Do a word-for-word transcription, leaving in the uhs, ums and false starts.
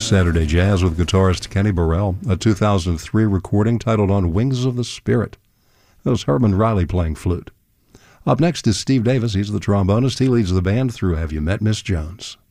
Saturday Jazz with guitarist Kenny Burrell, a two thousand three recording titled On Wings of the Spirit. That was Herman Riley playing flute. Up next is Steve Davis. He's the trombonist. He leads the band through Have You Met Miss Jones?